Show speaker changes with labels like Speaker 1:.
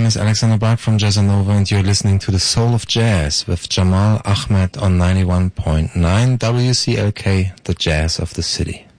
Speaker 1: is Alexander Bark from Jazzanova, and you're listening to The Soul of Jazz with Jamal Ahmed on 91.9 WCLK, the Jazz of the City.